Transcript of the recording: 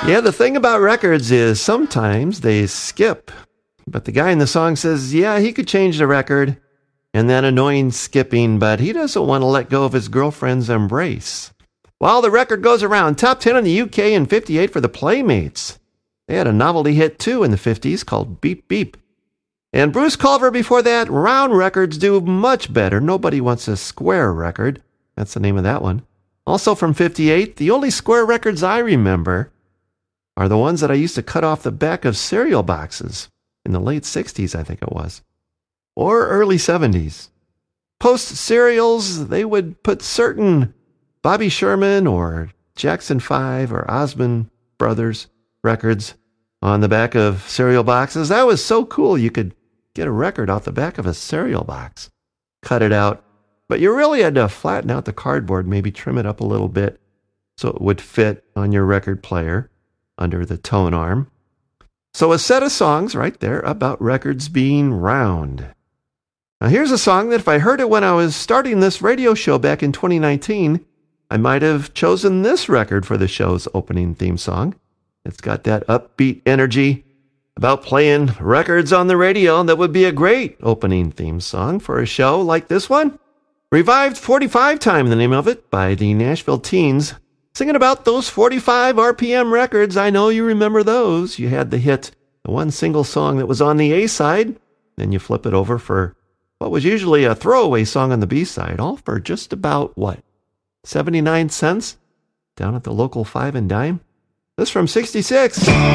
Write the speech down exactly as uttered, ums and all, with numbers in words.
Yeah, the thing about records is sometimes they skip. But the guy in the song says, yeah, he could change the record and that annoying skipping, but he doesn't want to let go of his girlfriend's embrace. Well, the record goes around. Top ten in the U K in fifty-eight for the Playmates. They had a novelty hit too in the fifties called Beep Beep. And Bruce Culver before that, round records do much better. Nobody wants a square record. That's the name of that one. Also from fifty-eight, the only square records I remember are the ones that I used to cut off the back of cereal boxes in the late sixties, I think it was, or early seventies. Post cereals, they would put certain Bobby Sherman or Jackson five or Osmond Brothers records on the back of cereal boxes. That was so cool. You could get a record off the back of a cereal box, cut it out, but you really had to flatten out the cardboard, maybe trim it up a little bit so it would fit on your record player under the tone arm. So a set of songs right there about records being round. Now here's a song that if I heard it when I was starting this radio show back in twenty nineteen, I might have chosen this record for the show's opening theme song. It's got that upbeat energy about playing records on the radio. That would be a great opening theme song for a show like this one. Revived forty-five Time, the name of it, by the Nashville Teens. Singing about those forty-five R P M records. I know you remember those. You had the hit, the one single song that was on the A side. Then you flip it over for what was usually a throwaway song on the B side, all for just about, what, seventy-nine cents? Down at the local five and dime? This from sixty-six.